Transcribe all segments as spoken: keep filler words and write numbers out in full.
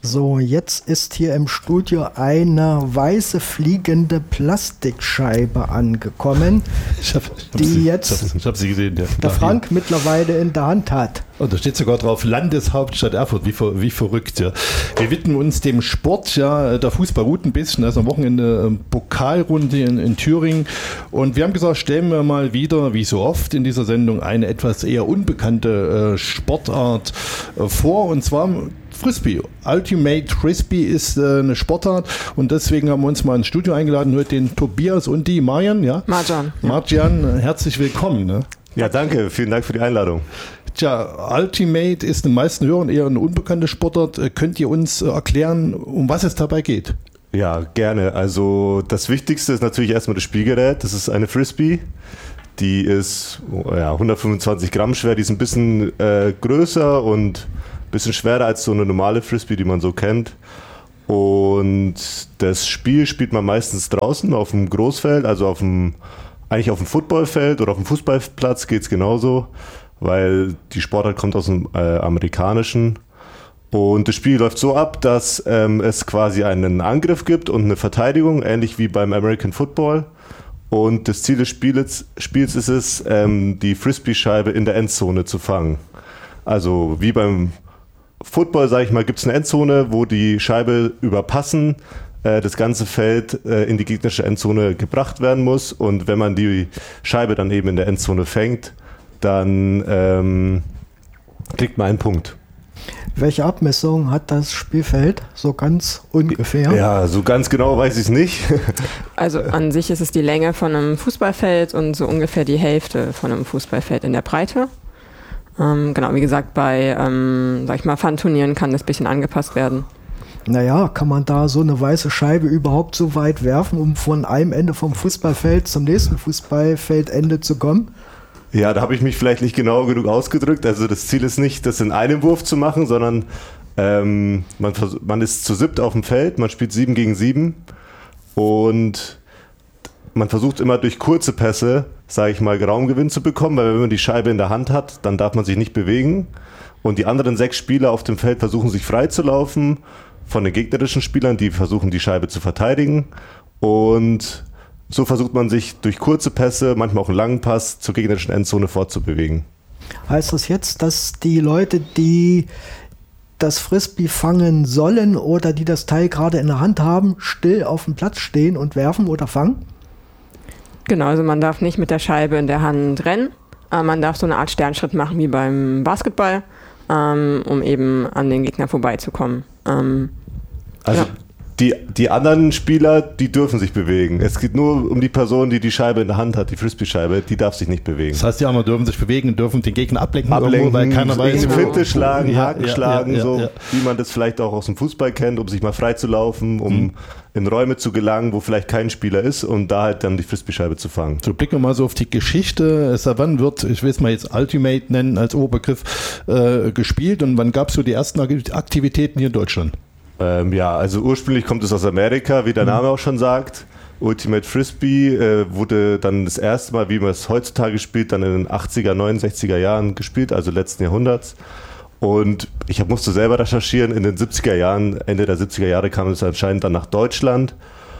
So, jetzt ist hier im Studio eine weiße fliegende Plastikscheibe angekommen, ich hab, ich hab die sie, jetzt ich hab, ich hab sie gesehen, ja. der Frank hier mittlerweile in der Hand hat. Und da steht sogar drauf, Landeshauptstadt Erfurt, wie, wie verrückt. Ja. Wir widmen uns dem Sport, ja, der Fußball ruht ein bisschen, also am Wochenende Pokalrunde in, in Thüringen. Und wir haben gesagt, stellen wir mal wieder, wie so oft in dieser Sendung, eine etwas eher unbekannte äh, Sportart äh, vor, und zwar Frisbee. Ultimate Frisbee ist äh, eine Sportart, und deswegen haben wir uns mal ins Studio eingeladen, heute den Tobias und die Marian. Ja? Marjan. Marjan, herzlich willkommen. Ne? Ja, danke, vielen Dank für die Einladung. Tja, Ultimate ist den meisten Hörern eher eine unbekannte Sportart. Könnt ihr uns erklären, um was es dabei geht? Ja, gerne. Also das Wichtigste ist natürlich erstmal das Spielgerät. Das ist eine Frisbee. Die ist ja, hundertfünfundzwanzig Gramm schwer. Die ist ein bisschen äh, größer und ein bisschen schwerer als so eine normale Frisbee, die man so kennt. Und das Spiel spielt man meistens draußen auf dem Großfeld, also auf dem, eigentlich auf dem Footballfeld oder auf dem Fußballplatz geht es genauso, weil die Sportart kommt aus dem äh, Amerikanischen. Und das Spiel läuft so ab, dass ähm, es quasi einen Angriff gibt und eine Verteidigung, ähnlich wie beim American Football. Und das Ziel des Spiels, Spiels ist es, ähm, die Frisbee-Scheibe in der Endzone zu fangen. Also wie beim Football, sage ich mal, gibt es eine Endzone, wo die Scheibe über Passen äh, das ganze Feld äh, in die gegnerische Endzone gebracht werden muss. Und wenn man die Scheibe dann eben in der Endzone fängt, dann ähm, kriegt man einen Punkt. Welche Abmessung hat das Spielfeld, so ganz ungefähr? Ja, so ganz genau weiß ich es nicht. Also an sich ist es die Länge von einem Fußballfeld und so ungefähr die Hälfte von einem Fußballfeld in der Breite. Ähm, genau, wie gesagt, bei, ähm, sag ich mal, Fun-Turnieren kann das ein bisschen angepasst werden. Naja, kann man da so eine weiße Scheibe überhaupt so weit werfen, um von einem Ende vom Fußballfeld zum nächsten Fußballfeldende zu kommen? Ja, da habe ich mich vielleicht nicht genau genug ausgedrückt. Also das Ziel ist nicht, das in einem Wurf zu machen, sondern ähm, man, man ist zu siebt auf dem Feld, man spielt sieben gegen sieben und man versucht immer durch kurze Pässe, sage ich mal, Raumgewinn zu bekommen, weil wenn man die Scheibe in der Hand hat, dann darf man sich nicht bewegen und die anderen sechs Spieler auf dem Feld versuchen sich frei zu laufen von den gegnerischen Spielern, die versuchen die Scheibe zu verteidigen, und so versucht man sich durch kurze Pässe, manchmal auch einen langen Pass, zur gegnerischen Endzone fortzubewegen. Heißt das jetzt, dass die Leute, die das Frisbee fangen sollen oder die das Teil gerade in der Hand haben, still auf dem Platz stehen und werfen oder fangen? Genau, also man darf nicht mit der Scheibe in der Hand rennen. Äh, man darf so eine Art Sternschritt machen wie beim Basketball, ähm, um eben an den Gegner vorbeizukommen. Ähm, also ja. Die, die anderen Spieler, die dürfen sich bewegen. Es geht nur um die Person, die die Scheibe in der Hand hat, die Frisbee-Scheibe, die darf sich nicht bewegen. Das heißt, die anderen dürfen sich bewegen, dürfen den Gegner ablenken, ablenken irgendwo, weil keiner weiß. Genau. Finte schlagen, ja, Haken ja, schlagen, ja, ja, so ja. wie man das vielleicht auch aus dem Fußball kennt, um sich mal frei zu laufen, um mhm. in Räume zu gelangen, wo vielleicht kein Spieler ist, und da halt dann die Frisbee-Scheibe zu fangen. So, blicken wir mal so auf die Geschichte. Seit wann wird, ich will es mal jetzt Ultimate nennen als Oberbegriff, äh, gespielt, und wann gab es so die ersten Aktivitäten hier in Deutschland? Ähm, ja, also ursprünglich kommt es aus Amerika, wie der Name auch schon sagt. Ultimate Frisbee äh, wurde dann das erste Mal, wie man es heutzutage spielt, dann in den achtziger, neunundsechziger Jahren gespielt, also letzten Jahrhunderts. Und ich hab, musste selber recherchieren, in den siebziger Jahren, Ende der siebziger Jahre kam es anscheinend dann nach Deutschland.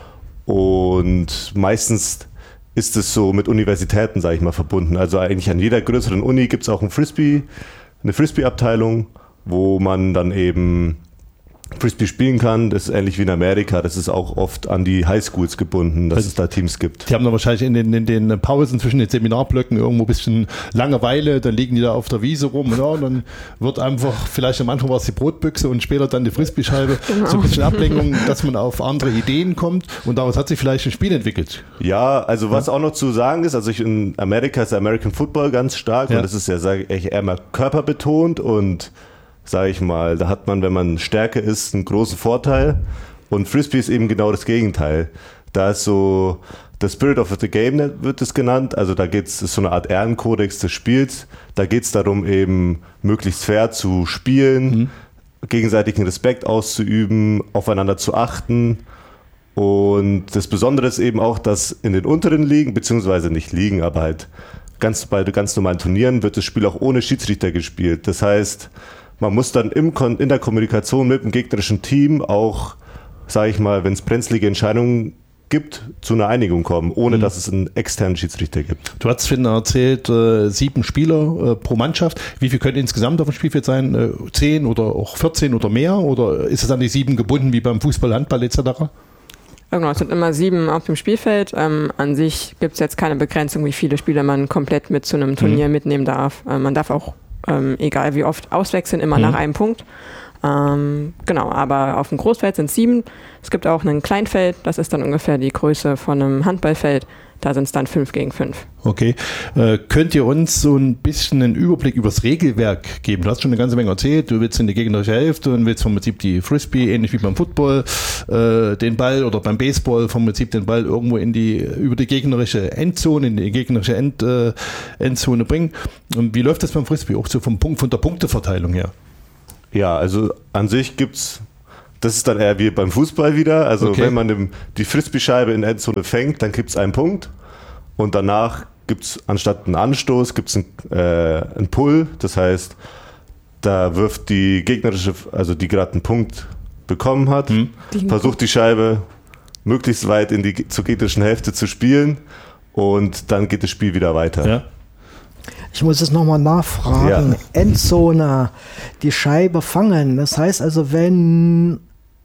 Und meistens ist es so mit Universitäten, sage ich mal, verbunden. Also eigentlich an jeder größeren Uni gibt es auch ein Frisbee, eine Frisbee-Abteilung, wo man dann eben Frisbee spielen kann. Das ist ähnlich wie in Amerika. Das ist auch oft an die Highschools gebunden, dass also, es da Teams gibt. Die haben dann wahrscheinlich in den, in den Pausen zwischen den Seminarblöcken irgendwo ein bisschen Langeweile, dann liegen die da auf der Wiese rum, ja, und dann wird einfach, vielleicht am Anfang war es die Brotbüchse und später dann die Frisbee-Scheibe, genau. So ein bisschen Ablenkung, dass man auf andere Ideen kommt, und daraus hat sich vielleicht ein Spiel entwickelt. Ja, also was ja. auch noch zu sagen ist, also ich, in Amerika ist der American Football ganz stark, ja. Und das ist ja, sage ich, eher mal körperbetont, und sage ich mal, da hat man, wenn man stärker ist, einen großen Vorteil. Und Frisbee ist eben genau das Gegenteil. Da ist so, the Spirit of the Game wird es genannt. Also da geht es, so eine Art Ehrenkodex des Spiels. Da geht es darum, eben möglichst fair zu spielen, mhm. gegenseitigen Respekt auszuüben, aufeinander zu achten. Und das Besondere ist eben auch, dass in den unteren Ligen, beziehungsweise nicht Ligen, aber halt ganz bei ganz normalen Turnieren wird das Spiel auch ohne Schiedsrichter gespielt. Das heißt, man muss dann im Kon- in der Kommunikation mit dem gegnerischen Team auch, sage ich mal, wenn es brenzlige Entscheidungen gibt, zu einer Einigung kommen, ohne mhm. dass es einen externen Schiedsrichter gibt. Du hast, Finn, erzählt, äh, sieben Spieler äh, pro Mannschaft. Wie viel können insgesamt auf dem Spielfeld sein? Äh, zehn oder auch vierzehn oder mehr? Oder ist es an die sieben gebunden, wie beim Fußball, Handball et cetera? Genau, es sind immer sieben auf dem Spielfeld. Ähm, an sich gibt es jetzt keine Begrenzung, wie viele Spieler man komplett mit zu einem Turnier mhm. mitnehmen darf. Äh, man darf auch, ähm, egal wie oft, auswechseln, immer mhm. nach einem Punkt. Ähm, genau, aber auf dem Großfeld sind es sieben. Es gibt auch ein Kleinfeld, das ist dann ungefähr die Größe von einem Handballfeld. Da sind es dann fünf gegen fünf. Okay. Äh, könnt ihr uns so ein bisschen einen Überblick über das Regelwerk geben? Du hast schon eine ganze Menge erzählt. Du willst in die gegnerische Hälfte und willst vom Prinzip die Frisbee, ähnlich wie beim Football, äh, den Ball oder beim Baseball vom Prinzip den Ball irgendwo in die, über die gegnerische Endzone, in die gegnerische End, äh, Endzone bringen. Und wie läuft das beim Frisbee? Auch so vom Punkt, von der Punkteverteilung her? Ja, also an sich gibt's, das ist dann eher wie beim Fußball wieder, also okay. wenn man dem, die Frisbee-Scheibe in der Endzone fängt, dann gibt es einen Punkt und danach gibt es anstatt einen Anstoß, gibt es einen, äh, einen Pull, das heißt, da wirft die gegnerische, also die gerade einen Punkt bekommen hat, hm. versucht die Scheibe möglichst weit in die zur gegnerischen Hälfte zu spielen und dann geht das Spiel wieder weiter. Ja. Ich muss es nochmal nachfragen. Ja. Endzone, die Scheibe fangen. Das heißt also, wenn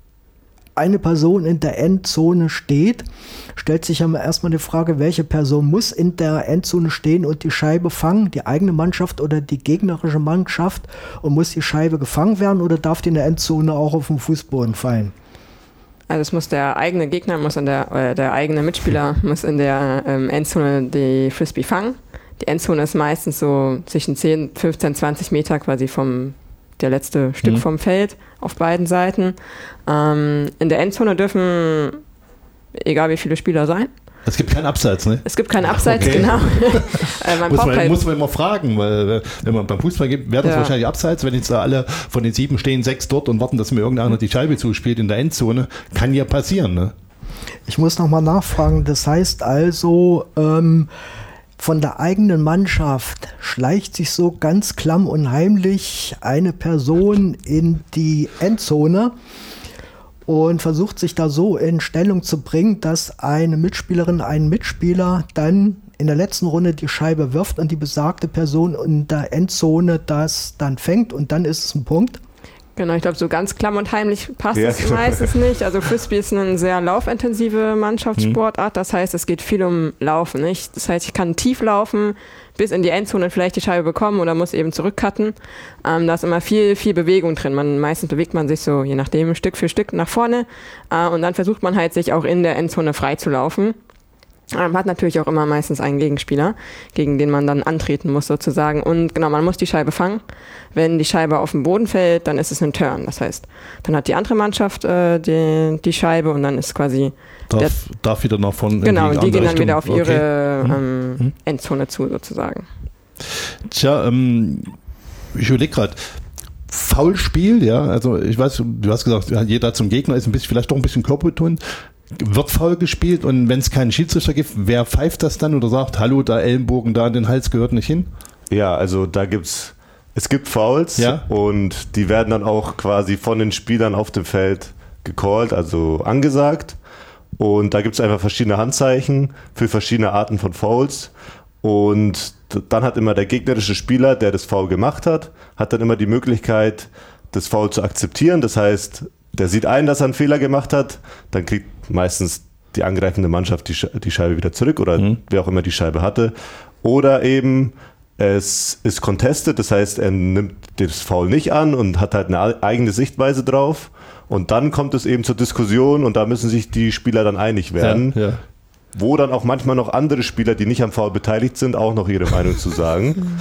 eine Person in der Endzone steht, stellt sich ja erstmal die Frage, welche Person muss in der Endzone stehen und die Scheibe fangen? Die eigene Mannschaft oder die gegnerische Mannschaft? Und muss die Scheibe gefangen werden oder darf die in der Endzone auch auf den Fußboden fallen? Also es muss der eigene Gegner, muss in der, äh, der eigene Mitspieler muss in der ähm, Endzone die Frisbee fangen. Die Endzone ist meistens so zwischen zehn, fünfzehn, zwanzig Meter quasi vom, der letzte Stück mhm. vom Feld auf beiden Seiten. Ähm, in der Endzone dürfen, egal wie viele Spieler sein. Es gibt keinen Abseits, ne? Es gibt keinen Abseits, okay. Genau. äh, man muss, man, halt muss man immer fragen, weil wenn man beim Fußball gibt, wäre das ja. wahrscheinlich Abseits, wenn jetzt da alle von den sieben stehen, sechs dort und warten, dass mir irgendeiner die Scheibe zuspielt in der Endzone. Kann ja passieren, ne? Ich muss nochmal nachfragen, das heißt also, ähm, von der eigenen Mannschaft schleicht sich so ganz klamm und heimlich eine Person in die Endzone und versucht sich da so in Stellung zu bringen, dass eine Mitspielerin, ein Mitspieler dann in der letzten Runde die Scheibe wirft und die besagte Person in der Endzone das dann fängt und dann ist es ein Punkt. Genau, ich glaube, so ganz klamm und heimlich passt ja. es meistens nicht. Also Frisbee ist eine sehr laufintensive Mannschaftssportart. Das heißt, es geht viel um Laufen. Nicht? Das heißt, ich kann tief laufen, bis in die Endzone vielleicht die Scheibe bekommen oder muss eben zurückcutten. Ähm, da ist immer viel, viel Bewegung drin. Man, meistens bewegt man sich so, je nachdem, Stück für Stück nach vorne. Äh, und dann versucht man halt, sich auch in der Endzone frei zu laufen. Man hat natürlich auch immer meistens einen Gegenspieler, gegen den man dann antreten muss sozusagen. Und genau, man muss die Scheibe fangen. Wenn die Scheibe auf den Boden fällt, dann ist es ein Turn. Das heißt, dann hat die andere Mannschaft äh, die, die Scheibe und dann ist quasi... Darf, der, darf wieder nach vorne. Genau, und die gehen dann Richtung. wieder auf ihre okay. ähm, mhm. Endzone zu sozusagen. Tja, ähm, ich überlege gerade, Foulspiel, ja, also ich weiß, du hast gesagt, jeder zum Gegner ist ein bisschen, vielleicht doch ein bisschen körperbetont. Wird faul gespielt und wenn es keinen Schiedsrichter gibt, wer pfeift das dann oder sagt, hallo, da Ellenbogen, da in den Hals gehört nicht hin? Ja, also da gibt's, es gibt Fouls ja? und die werden dann auch quasi von den Spielern auf dem Feld gecallt, also angesagt. Und da gibt es einfach verschiedene Handzeichen für verschiedene Arten von Fouls. Und dann hat immer der gegnerische Spieler, der das Foul gemacht hat, hat dann immer die Möglichkeit, das Foul zu akzeptieren. Das heißt, der sieht ein, dass er einen Fehler gemacht hat, dann kriegt meistens die angreifende Mannschaft die, Sche- die Scheibe wieder zurück oder mhm. wer auch immer die Scheibe hatte. Oder eben es ist contested, das heißt, er nimmt das Foul nicht an und hat halt eine eigene Sichtweise drauf. Und dann kommt es eben zur Diskussion und da müssen sich die Spieler dann einig werden, ja, ja. wo dann auch manchmal noch andere Spieler, die nicht am Foul beteiligt sind, auch noch ihre Meinung zu sagen.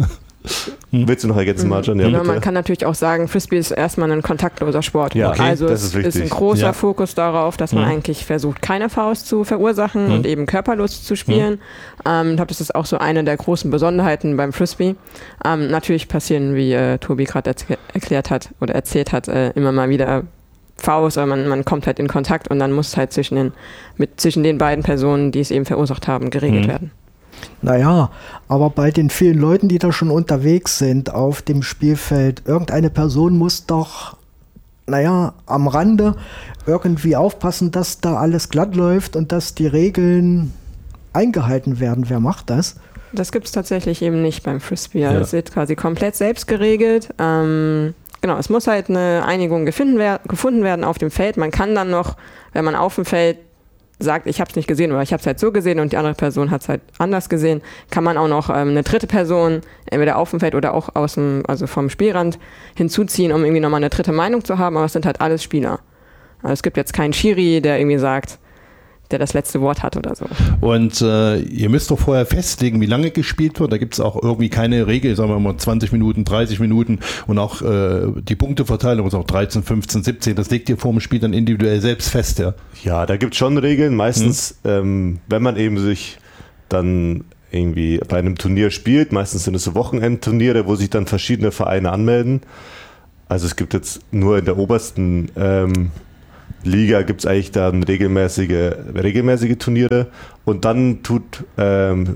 Hm. Willst du noch ergänzen, Marjan? Ja, genau, man kann natürlich auch sagen, Frisbee ist erstmal ein kontaktloser Sport. Ja, okay, also das es ist, ist ein großer ja. Fokus darauf, dass man hm. eigentlich versucht, keine Fouls zu verursachen hm. und eben körperlos zu spielen. Hm. Ähm, ich glaube, das ist auch so eine der großen Besonderheiten beim Frisbee. Ähm, natürlich passieren, wie äh, Tobi gerade erz- erklärt hat oder erzählt hat, äh, immer mal wieder Fouls, aber man, man kommt halt in Kontakt und dann muss halt zwischen den, mit, zwischen den beiden Personen, die es eben verursacht haben, geregelt hm. werden. Naja, aber bei den vielen Leuten, die da schon unterwegs sind auf dem Spielfeld, irgendeine Person muss doch, naja, am Rande irgendwie aufpassen, dass da alles glatt läuft und dass die Regeln eingehalten werden. Wer macht das? Das gibt es tatsächlich eben nicht beim Frisbee. Ja. Das wird quasi komplett selbst geregelt. Ähm, genau, es muss halt eine Einigung gefunden, wer- gefunden werden auf dem Feld. Man kann dann noch, wenn man auf dem Feld sagt, ich habe es nicht gesehen oder ich habe es halt so gesehen und die andere Person hat es halt anders gesehen, kann man auch noch ähm, eine dritte Person entweder auf dem Feld oder auch aus dem, also vom Spielrand hinzuziehen, um irgendwie nochmal eine dritte Meinung zu haben, aber es sind halt alles Spieler. Also es gibt jetzt keinen Schiri, der irgendwie sagt, der das letzte Wort hat oder so. Und äh, ihr müsst doch vorher festlegen, wie lange gespielt wird. Da gibt es auch irgendwie keine Regel, sagen wir mal zwanzig Minuten, dreißig Minuten und auch äh, die Punkteverteilung ist auch dreizehn, fünfzehn, siebzehn. Das legt ihr vor dem Spiel dann individuell selbst fest, ja? Ja, da gibt es schon Regeln. Meistens, hm. ähm, wenn man eben sich dann irgendwie bei einem Turnier spielt, meistens sind es so Wochenendturniere, wo sich dann verschiedene Vereine anmelden. Also es gibt jetzt nur in der obersten ähm, Liga gibt es eigentlich dann regelmäßige, regelmäßige Turniere und dann tut ähm,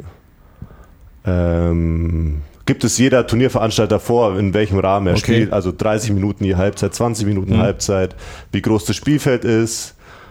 ähm, gibt es jeder Turnierveranstalter vor, in welchem Rahmen er okay. spielt, also dreißig Minuten je Halbzeit, zwanzig Minuten mhm. Halbzeit, wie groß das Spielfeld ist.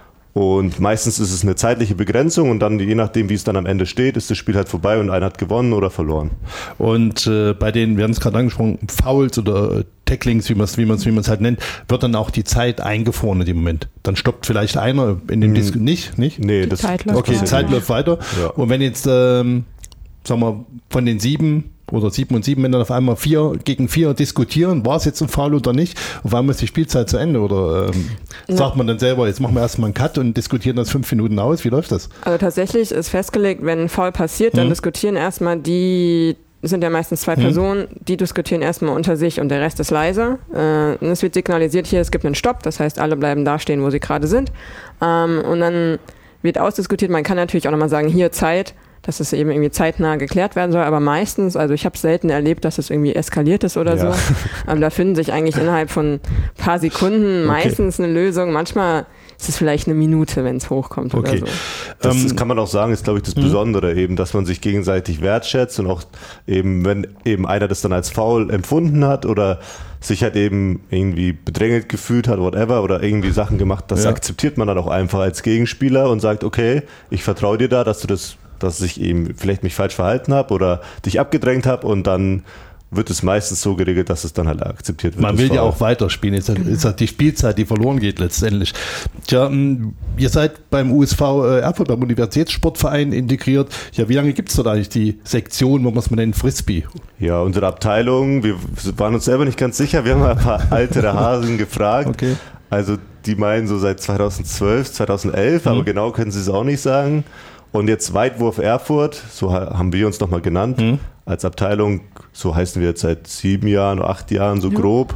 Und meistens ist es eine zeitliche Begrenzung und dann, je nachdem, wie es dann am Ende steht, ist das Spiel halt vorbei und einer hat gewonnen oder verloren. Und äh, bei den, wir haben es gerade angesprochen, Fouls oder äh, Tacklings, wie man es wie man's, wie man's halt nennt, wird dann auch die Zeit eingefroren in dem Moment. Dann stoppt vielleicht einer in dem hm. Disco. Nicht? Nicht? Nee, die das Zeit läuft Okay, die Zeit läuft weiter. Ja. Und wenn jetzt, ähm, sagen wir, von den sieben oder sieben und sieben, wenn dann auf einmal vier gegen vier diskutieren, war es jetzt ein Foul oder nicht, auf einmal ist die Spielzeit zu Ende oder ähm, ja. sagt man dann selber, jetzt machen wir erstmal einen Cut und diskutieren das fünf Minuten aus, wie läuft das? Also tatsächlich ist festgelegt, wenn ein Foul passiert, dann hm. diskutieren erstmal die, sind ja meistens zwei hm. Personen, die diskutieren erstmal unter sich und der Rest ist leise. Äh, und es wird signalisiert hier, es gibt einen Stopp, das heißt, alle bleiben da stehen, wo sie gerade sind. Ähm, und dann wird ausdiskutiert, man kann natürlich auch nochmal sagen, hier Zeit, dass es eben irgendwie zeitnah geklärt werden soll, aber meistens, also ich habe es selten erlebt, dass es irgendwie eskaliert ist oder ja. so. Ähm, da finden sich eigentlich innerhalb von ein paar Sekunden meistens okay. eine Lösung. Manchmal ist es vielleicht eine Minute, wenn es hochkommt okay. oder so. Das, das kann man auch sagen, ist glaube ich das Besondere mhm. eben, dass man sich gegenseitig wertschätzt und auch eben, wenn eben einer das dann als Foul empfunden hat oder sich halt eben irgendwie bedrängelt gefühlt hat, whatever, oder irgendwie Sachen gemacht, das ja. akzeptiert man dann auch einfach als Gegenspieler und sagt, okay, ich vertraue dir da, dass du das dass ich eben vielleicht mich falsch verhalten habe oder dich abgedrängt habe und dann wird es meistens so geregelt, dass es dann halt akzeptiert wird. Man will ja auch weiterspielen. Jetzt ist halt die Spielzeit, die verloren geht letztendlich. Tja, ihr seid beim U S V Erfurt, beim Universitätssportverein integriert. Ja, wie lange gibt es dort eigentlich die Sektion, wo man es mal nennt, Frisbee? Ja, unsere Abteilung, wir waren uns selber nicht ganz sicher. Wir haben mal ein paar ältere Hasen gefragt. Okay. Also die meinen so seit zweitausendzwölf, zweitausendelf, mhm. aber genau können sie es auch nicht sagen. Und jetzt Weitwurf Erfurt, so haben wir uns nochmal genannt, mhm. als Abteilung, so heißen wir jetzt seit sieben Jahren, acht Jahren, so ja. grob.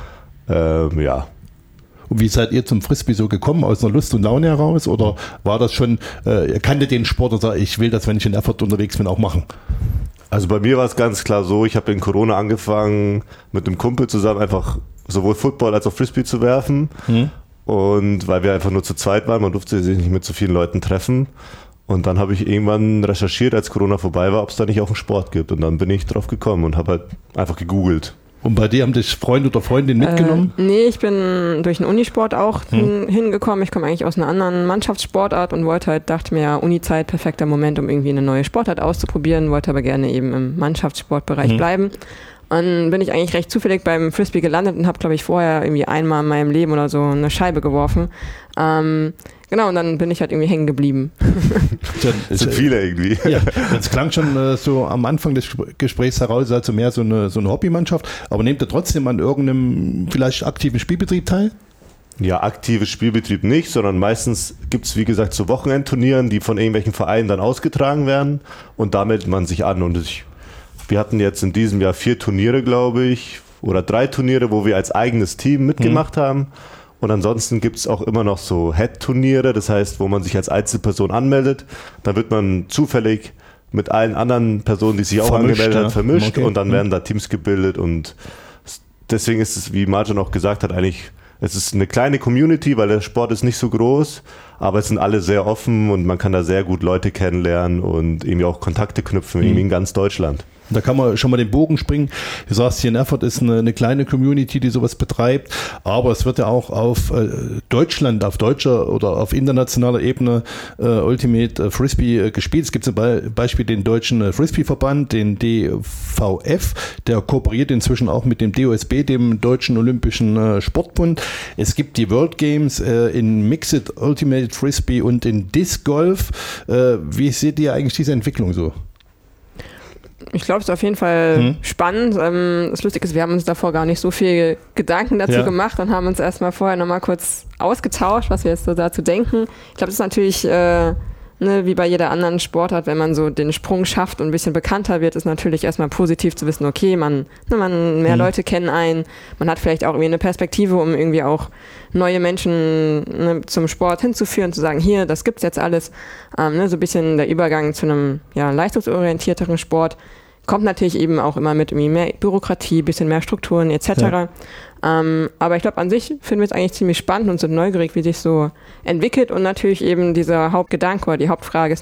Ähm, ja. Und wie seid ihr zum Frisbee so gekommen? Aus einer Lust und Laune heraus? Oder war das schon, äh, ihr kanntet den Sport und sagt, ich will das, wenn ich in Erfurt unterwegs bin, auch machen? Also bei mir war es ganz klar so, ich habe in Corona angefangen, mit einem Kumpel zusammen einfach sowohl Football als auch Frisbee zu werfen. Mhm. Und weil wir einfach nur zu zweit waren, man durfte sich nicht mit so vielen Leuten treffen. Und dann habe ich irgendwann recherchiert, als Corona vorbei war, ob es da nicht auch einen Sport gibt. Und dann bin ich drauf gekommen und habe halt einfach gegoogelt. Und bei dir haben dich Freund oder Freundin mitgenommen? Äh, nee, ich bin durch den Unisport auch hm. hingekommen. Ich komme eigentlich aus einer anderen Mannschaftssportart und wollte halt, dachte mir, ja, Uni-Zeit, perfekter Moment, um irgendwie eine neue Sportart auszuprobieren, wollte aber gerne eben im Mannschaftssportbereich hm. bleiben. Und dann bin ich eigentlich recht zufällig beim Frisbee gelandet und habe, glaube ich, vorher irgendwie einmal in meinem Leben oder so eine Scheibe geworfen. Ähm, Genau, und dann bin ich halt irgendwie hängen geblieben. Das sind viele irgendwie. Ja, das klang schon äh, so am Anfang des Gesprächs heraus, also mehr so eine, so eine Hobbymannschaft. Aber nehmt ihr trotzdem an irgendeinem vielleicht aktiven Spielbetrieb teil? Ja, aktives Spielbetrieb nicht, sondern meistens gibt es, wie gesagt, so Wochenendturnieren, die von irgendwelchen Vereinen dann ausgetragen werden und da meldet man sich an. Und ich, wir hatten jetzt in diesem Jahr vier Turniere, glaube ich, oder drei Turniere, wo wir als eigenes Team mitgemacht mhm. haben. Und ansonsten gibt es auch immer noch so Head-Turniere, das heißt, wo man sich als Einzelperson anmeldet. Dann wird man zufällig mit allen anderen Personen, die sich auch vermischt, angemeldet haben, ja. vermischt okay. und dann werden da Teams gebildet. Und deswegen ist es, wie Marjan auch gesagt hat, eigentlich Es ist eine kleine Community, weil der Sport ist nicht so groß, aber es sind alle sehr offen und man kann da sehr gut Leute kennenlernen und irgendwie auch Kontakte knüpfen, mhm. irgendwie in ganz Deutschland. Da kann man schon mal den Bogen springen. Du sagst, hier in Erfurt ist eine, eine kleine Community, die sowas betreibt, aber es wird ja auch auf äh, Deutschland, auf deutscher oder auf internationaler Ebene äh, Ultimate Frisbee äh, gespielt. Es gibt zum Beispiel den deutschen äh, Frisbee-Verband, den D V F, der kooperiert inzwischen auch mit dem D O S B, dem Deutschen Olympischen äh, Sportbund. Es gibt die World Games äh, in Mixed Ultimate Frisbee und in Disc Golf. Äh, wie seht ihr eigentlich diese Entwicklung so? Ich glaube, es ist auf jeden Fall hm. spannend. Ähm, das Lustige ist, wir haben uns davor gar nicht so viel Gedanken dazu ja. gemacht und haben uns erstmal vorher nochmal kurz ausgetauscht, was wir jetzt so dazu denken. Ich glaube, das ist natürlich, äh, ne, wie bei jeder anderen Sportart, wenn man so den Sprung schafft und ein bisschen bekannter wird, ist natürlich erstmal positiv zu wissen, okay, man, ne, man mehr hm. Leute kennen einen, man hat vielleicht auch irgendwie eine Perspektive, um irgendwie auch neue Menschen ne, zum Sport hinzuführen, zu sagen, hier, das gibt's jetzt alles. Ähm, ne, so ein bisschen der Übergang zu einem ja, leistungsorientierteren Sport kommt natürlich eben auch immer mit irgendwie mehr Bürokratie, bisschen mehr Strukturen et cetera. Ja. Ähm, aber ich glaube, an sich finden wir es eigentlich ziemlich spannend und sind neugierig, wie sich so entwickelt und natürlich eben dieser Hauptgedanke oder die Hauptfrage ist